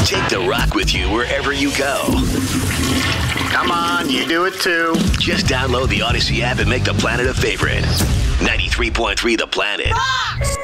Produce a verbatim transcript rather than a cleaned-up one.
Take the rock with you wherever you go. Come on, you do it too. Just download the Odyssey app and make the planet a favorite. ninety-three point three The Planet. Rock!